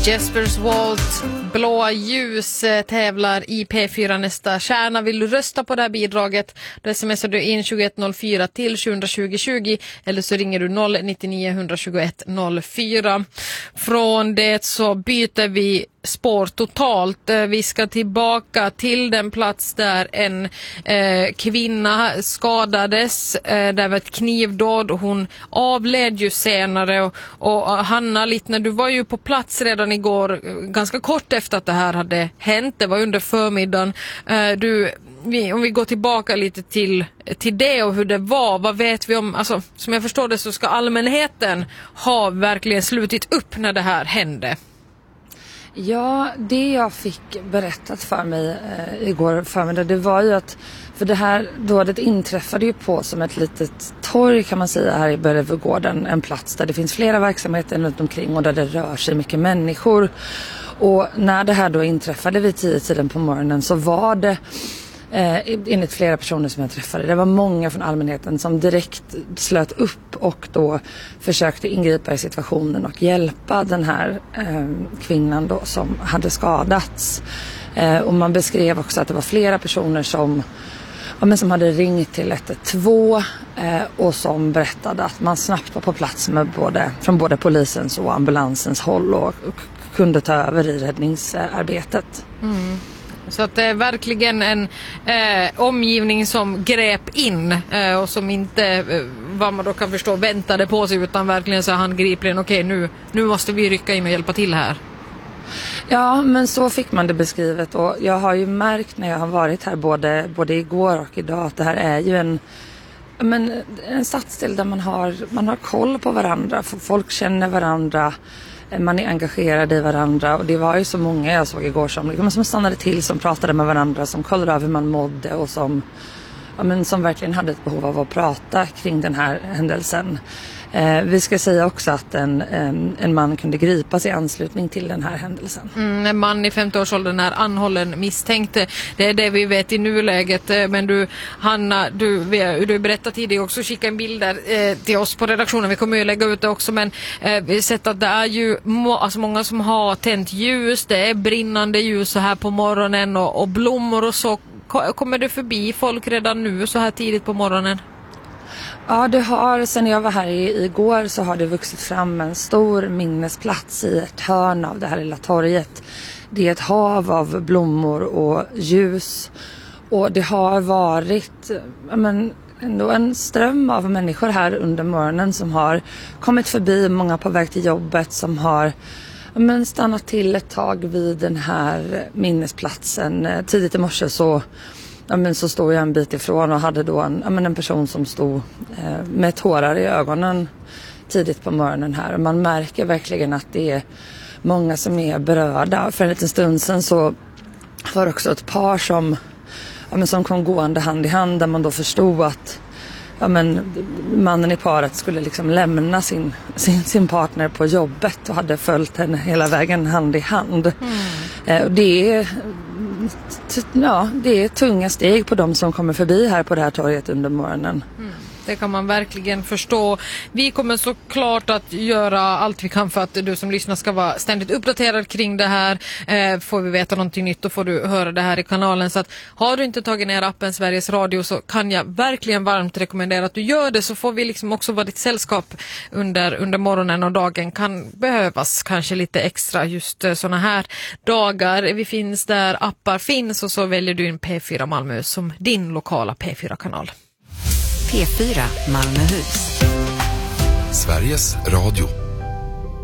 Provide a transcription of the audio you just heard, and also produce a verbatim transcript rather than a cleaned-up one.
Jespers Walt, Blåa ljus, tävlar i P fyra nästa kärna. Vill du rösta på det här bidraget, då smsar du in tjugoett noll fyra till tjugo tjugo eller så ringer du noll nio nio ett två ett noll fyra. Från det så byter vi spår totalt. Vi ska tillbaka till den plats där en eh, kvinna skadades. Eh, där var ett knivdåd och hon avled ju senare. Och, och Hanna Littner, du var ju på plats redan igår, ganska kort efter att det här hade hänt. Det var under förmiddagen. Eh, du, vi, om vi går tillbaka lite till, till det och hur det var, vad vet vi om, alltså, som jag förstår det så ska allmänheten ha verkligen slutit upp när det här hände. Ja, det jag fick berättat för mig eh, igår förmiddag, det var ju att, för det här dådet inträffade ju på som ett litet torg kan man säga här i Bellevugården, en plats där det finns flera verksamheter runt omkring och där det rör sig mycket människor. Och när det här då inträffade vid tio tiden på morgonen så var det Eh, enligt flera personer som jag träffade, det var många från allmänheten som direkt slöt upp och då försökte ingripa i situationen och hjälpa den här eh, kvinnan då som hade skadats. Eh, och man beskrev också att det var flera personer som, ja, men som hade ringt till ett ett två eh, och som berättade att man snabbt var på plats med både, från både polisens och ambulansens håll och, och kunde ta över i räddningsarbetet. Mm. Så att det är verkligen en eh, omgivning som grep in eh, och som inte, eh, vad man då kan förstå, väntade på sig utan verkligen så handgripligen, okej, nu, nu måste vi rycka in och hjälpa till här. Ja, men så fick man det beskrivet och jag har ju märkt när jag har varit här både, både igår och idag att det här är ju en, men, en stadsdel där man har, man har koll på varandra, folk känner varandra. Man är engagerad i varandra och det var ju så många jag såg igår som, som stannade till, som pratade med varandra, som kollade av hur man mådde och som, ja, men som verkligen hade ett behov av att prata kring den här händelsen. Eh, vi ska säga också att en, en, en man kunde gripas i anslutning till den här händelsen. Mm, en man i femtio-årsåldern är anhållen misstänkt. Det är det vi vet i nuläget. Men du, Hanna, du, du har berättat tidigare också, skicka en bild där, eh, till oss på redaktionen. Vi kommer ju lägga ut det också. Men eh, vi har sett att det är ju må, alltså många som har tänt ljus. Det är brinnande ljus så här på morgonen och, och blommor och så. Kommer du förbi folk redan nu så här tidigt på morgonen? Ja, det har, sen jag var här igår så har det vuxit fram en stor minnesplats i ett hörn av det här lilla torget. Det är ett hav av blommor och ljus och det har varit, ja, men, ändå en ström av människor här under morgonen som har kommit förbi, många på väg till jobbet som har, ja, men, stannat till ett tag vid den här minnesplatsen. Tidigt i morse så Ja, men så stod jag en bit ifrån och hade då en, ja, men en person som stod eh, med tårar i ögonen tidigt på morgonen här. Och man märker verkligen att det är många som är berörda. För en liten stund sedan så var det också ett par som, ja, men som kom gående hand i hand där man då förstod att, ja, men mannen i paret skulle liksom lämna sin, sin, sin partner på jobbet och hade följt henne hela vägen hand i hand. Mm. Eh, och det är... Ja, det är tunga steg på de som kommer förbi här på det här torget under morgonen. Mm. Det kan man verkligen förstå. Vi kommer såklart att göra allt vi kan för att du som lyssnar ska vara ständigt uppdaterad kring det här. Eh, får vi veta någonting nytt då får du höra det här i kanalen. Så att har du inte tagit ner appen Sveriges Radio så kan jag verkligen varmt rekommendera att du gör det. Så får vi liksom också vara ditt sällskap under, under morgonen och dagen. Kan behövas kanske lite extra just såna här dagar. Vi finns där appar finns och så väljer du in P fyra Malmö som din lokala P fyra-kanal. P fyra Malmöhus. Sveriges Radio.